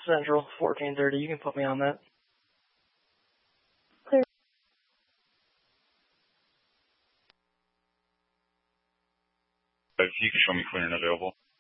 Central, 1430. You can put me on that. Clear. If you can show me clear and available.